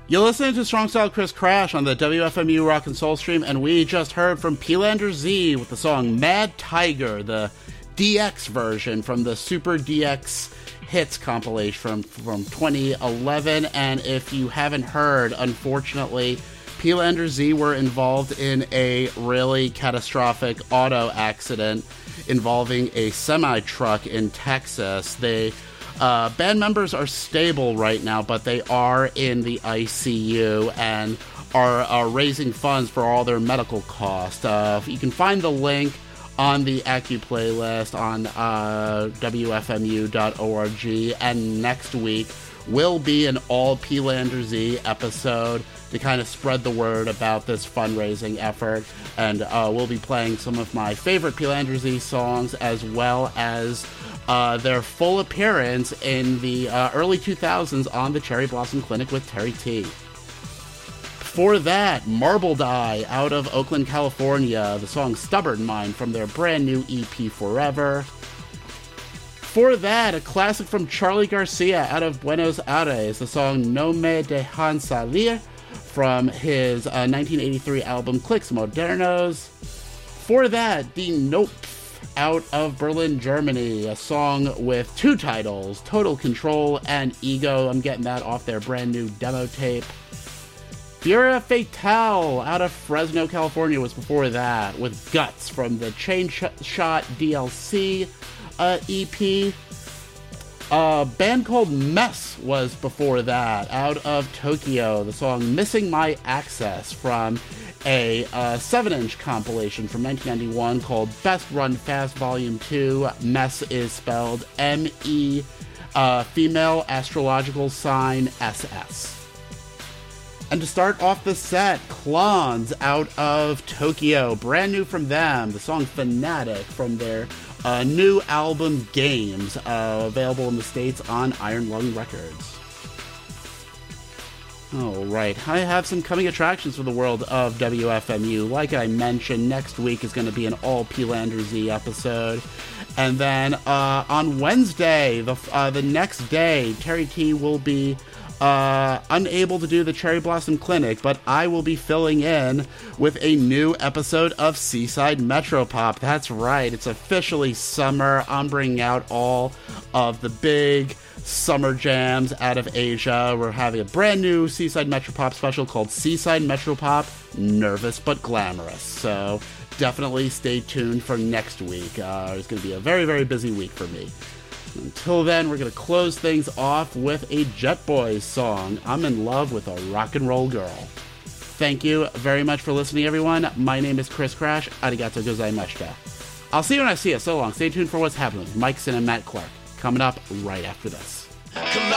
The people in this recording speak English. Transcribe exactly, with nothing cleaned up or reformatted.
You're listening to Strong Style Chris Crash on the W F M U Rock and Soul stream, and we just heard from P-Lander Z with the song Mad Tiger, the D X version from the Super D X Hits compilation from, from twenty eleven. And if you haven't heard, unfortunately, P-Lander Z were involved in a really catastrophic auto accident involving a semi-truck in Texas. They Uh, band members are stable right now, but they are in the I C U and are, are raising funds for all their medical costs. Uh, you can find the link on the Acu playlist on uh, W F M U dot org, and next week will be an all P-Lander Z episode to kind of spread the word about this fundraising effort, and uh, we'll be playing some of my favorite P-Lander Z songs, as well as uh, their full appearance in the uh, early two thousands on the Cherry Blossom Clinic with Terry T. Before that, Marble Die out of Oakland, California, the song Stubborn Mind from their brand new E P Forever. Before that, a classic from Charlie Garcia out of Buenos Aires, the song No Me Dejan Salir from his uh, nineteen eighty-three album Clicks Modernos. Before that, Die Nope out of Berlin, Germany, a song with two titles, Total Control and Ego. I'm getting that off their brand new demo tape. Furia Fatale out of Fresno, California was before that, with Guts from the Chain Sh- Shot D L C uh, E P. A band called Mess was before that, out of Tokyo, the song Missing My Access from a uh, seven-inch compilation from nineteen ninety-one called Best Run Fast Volume two. Mess is spelled M E, uh, female astrological sign S S. And to start off the set, Clones out of Tokyo, brand new from them, the song Fanatic from their uh, new album Games, uh, available in the States on Iron Lung Records. Alright, I have some coming attractions for the world of W F M U. Like I mentioned, next week is going to be an all P-Lander Z episode. And then uh, on Wednesday, the, uh, the next day, Terry T will be Uh, unable to do the Cherry Blossom Clinic, but I will be filling in with a new episode of Seaside Metropop. That's right, it's officially summer. I'm bringing out all of the big summer jams out of Asia. We're having a brand new Seaside Metropop special called Seaside Metropop Nervous But Glamorous. So definitely stay tuned for next week. Uh, it's going to be a very, very busy week for me. Until then, we're going to close things off with a Jet Boys song, I'm in Love with a Rock and Roll Girl. Thank you very much for listening, everyone. My name is Chris Crash. Arigato gozaimashita. I'll see you when I see you. So long. Stay tuned for what's happening with Mike Sin and Matt Clark, coming up right after this.